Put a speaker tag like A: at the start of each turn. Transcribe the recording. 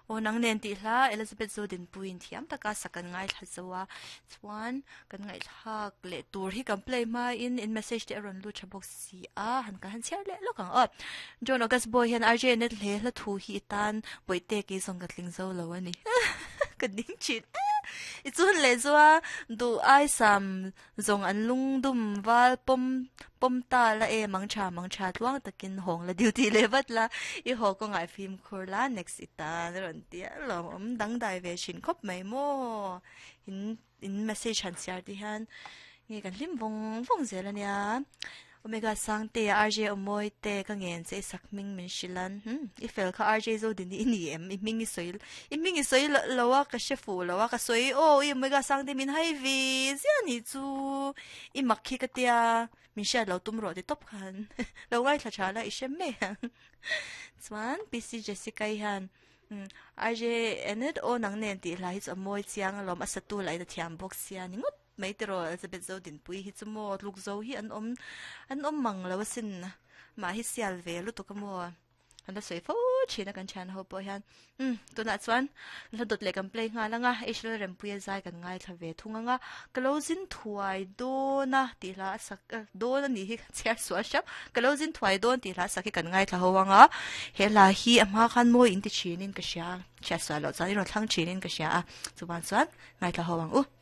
A: o nang nen ti hla Elizabeth Zodin puin thiam taka sakan ngai thla zawa chuan kan ngai thak le tur hi kan play ma in message te ron lu chabok si a han ka han share le lokang ot John August boy hian RJ net le hla thu hi tan boite ki song gatling zo lo ani kan ding chin ichun le zuwa du ai sam zong an lung dum wal pom ta la e mangcha tuang takin hong la duty levat la I ho ko ngai film khur la next ita ron tia lom dang dai ve shin khop mai mo in message han siar ti han nge kan lim vong zela nia Omega sang te RJ omoy te ka ngen se sakming min shilan ifel ka RJ zo din ni em iming i soil lawa ka shefu lawa ka soi o Omega sang te min hai vi sia ni chu I makhi ka tia min sha lo tum ro de top khan lo ngai tha chala I shem me Swan PC Jessica han RJ enet o nang nen ti lai chu amoy chiang lom asatu lai da thiam box sia ni ngot mấy tero Elizabeth Zodin pui hi chumo luk zo hi an mang lo sin ma hi sial ve lu to kamo an da soi fo china kan chan ho po han to na chuan la dot le kan play nga langa Israel rem pui zai kan ngai tha ve thunga nga closing thuai do na ti la sak do na ni hi chair so shap closing thuai do ti la sak kan ngai tha ho wanga he la hi ama khan mo in ti chinin ka sha cha sa lo zai ro thang chinin ka sha chuan chuan ngai tha ho wang